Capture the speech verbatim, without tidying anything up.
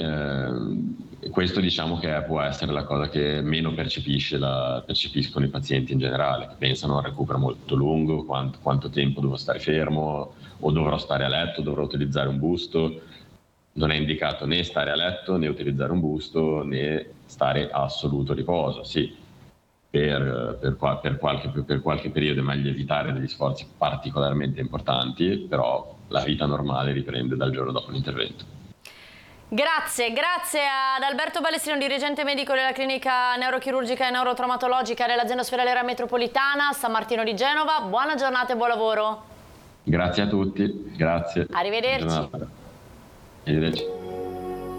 eh, questo diciamo che può essere la cosa che meno percepisce la, percepiscono i pazienti in generale, che pensano al recupero molto lungo, quanto, quanto tempo devo stare fermo, o dovrò stare a letto, dovrò utilizzare un busto. Non è indicato né stare a letto, né utilizzare un busto, né stare a assoluto riposo. Sì, per, per, per, qualche, per qualche periodo è meglio evitare degli sforzi particolarmente importanti, però la vita normale riprende dal giorno dopo l'intervento. Grazie, grazie ad Alberto Balestrino, dirigente medico della clinica neurochirurgica e neurotraumatologica dell'azienda ospedaliera metropolitana San Martino di Genova. Buona giornata e buon lavoro. Grazie a tutti, grazie. Arrivederci. Arrivederci.